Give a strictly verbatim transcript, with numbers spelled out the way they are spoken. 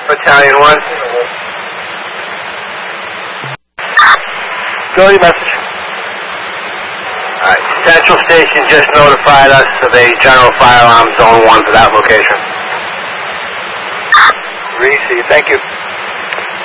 Battalion one. Go your message. Alright, Central Station just notified us of a general firearm zone one for that location. Receive, thank you.